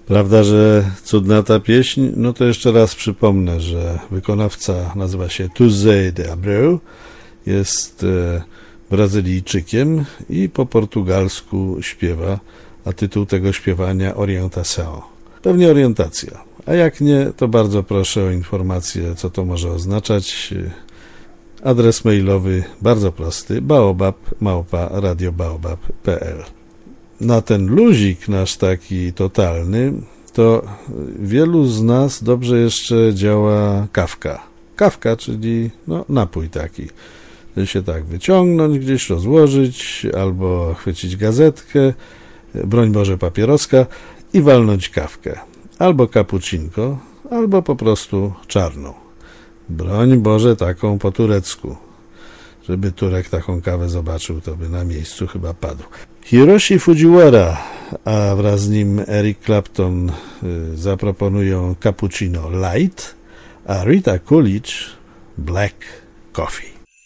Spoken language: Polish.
Prawda, że cudna ta pieśń? No to jeszcze raz przypomnę, że wykonawca nazywa się Tuesday de Abreu, jest Brazylijczykiem i po portugalsku śpiewa, a tytuł tego śpiewania Orientação. Pewnie orientacja, a jak nie, to bardzo proszę o informację, co to może oznaczać. Adres mailowy bardzo prosty, baobab@radiobaobab.pl. Na ten luzik nasz taki totalny, to wielu z nas dobrze jeszcze działa kawka. Kawka, czyli napój taki. Żeby się tak wyciągnąć, gdzieś rozłożyć, albo chwycić gazetkę, broń Boże papieroska i walnąć kawkę. Albo cappuccinko, albo po prostu czarną. Broń Boże taką po turecku. Żeby Turek taką kawę zobaczył, to by na miejscu chyba padł. Hiroshi Fujiwara, a wraz z nim Eric Clapton zaproponują cappuccino light, a Rita Coolidge black coffee.